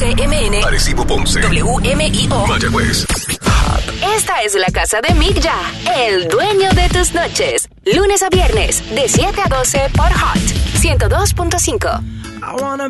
XCMN, Arecibo, Ponce, WMIO, Mayagüez. Esta es la casa de Mick Ya, el dueño de tus noches. Lunes a viernes, de 7 a 12 por Hot 102.5. I wanna